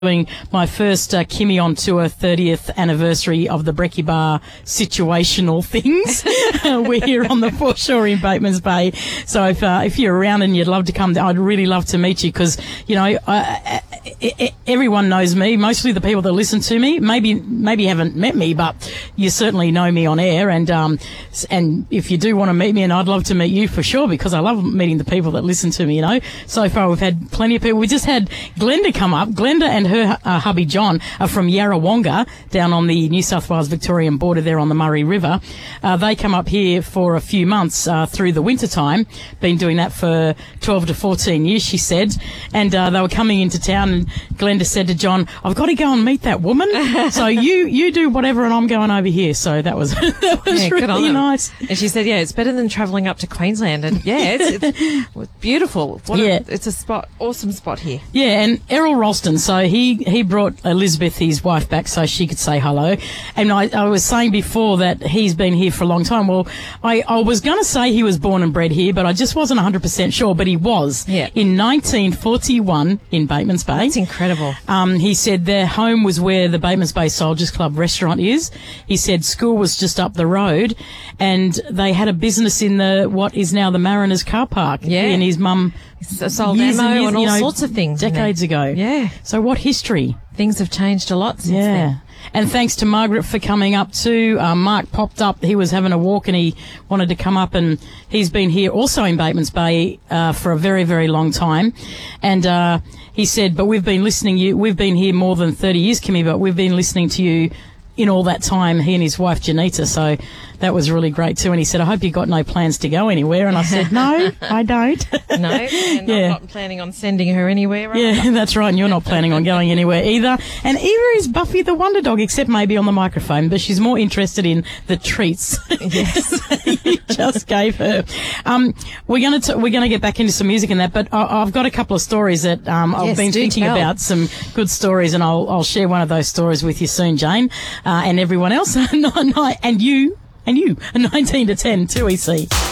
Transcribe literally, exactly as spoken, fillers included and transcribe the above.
doing my first uh, Kimmy on Tour thirtieth anniversary of the Brekkie Bar situational things. We're here on the foreshore in Batemans Bay. So if uh, if you're around and you'd love to come, I'd really love to meet you because, you know, I, I, I, everyone knows me, mostly the people that listen to me. Maybe maybe haven't met me, but you certainly know me on air. And um, and if you do want to meet me, and I'd love to meet you for sure because I love meeting the people that listen to me, you know. So far we've had plenty of people. We just had Glenda come up. Glenda and her uh, hubby John are from Yarrawonga, down on the New South Wales Victorian border there on the Murray River. Uh, they come up here for a few months uh, through the winter time. Been doing that for twelve to fourteen years, she said. And uh, they were coming into town, and Glenda said to John, "I've got to go and meet that woman. So you you do whatever, and I'm going over here." So that was that was yeah, really nice. And she said, "Yeah, it's better than travelling up to Queensland." And yeah, it's, it's beautiful. What yeah, a, it's a spot, awesome spot here. Yeah, and Errol Ralston, so he, he brought Elizabeth, his wife, back so she could say hello. And I, I was saying before that he's been here for a long time. Well, I, I was going to say he was born and bred here, but I just wasn't one hundred percent sure. But he was. Yeah. In nineteen forty-one in Batemans Bay. That's incredible. Um, he said their home was where the Batemans Bay Soldiers Club restaurant is. He said school was just up the road, and they had a business in the what is now the Mariners car park. Yeah. He and his mum sold years ammo and, years, and all you know, sorts of things. decades ago. Yeah. So what history? Things have changed a lot since yeah. then. And thanks to Margaret for coming up too. Uh, Mark popped up. He was having a walk and he wanted to come up, and he's been here also in Batemans Bay uh, for a very, very long time. And uh, he said, but we've been listening you. We've been here more than thirty years, Kimmy, but we've been listening to you in all that time, he and his wife Janita. So that was really great too. And he said, I hope you've got no plans to go anywhere. And I said, no, I don't. No, and yeah. I'm not planning on sending her anywhere. Right? Yeah, that's right. And you're not planning on going anywhere either. And either is Buffy the Wonder Dog, except maybe on the microphone, but she's more interested in the treats yes. you just gave her. Um, we're going to we're going to get back into some music and that, but I, I've got a couple of stories that um, I've yes, been thinking tell. about, some good stories, and I'll I'll share one of those stories with you soon, Jane, uh, and everyone else, and you and you, nineteen to ten, two E C.